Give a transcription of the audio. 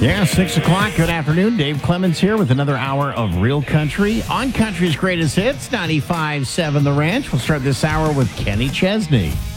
Yeah, 6 o'clock. Good afternoon. Dave Clemens here with another hour of Real Country on Country's Greatest Hits, 95.7 The Ranch. We'll start this hour with Kenny Chesney.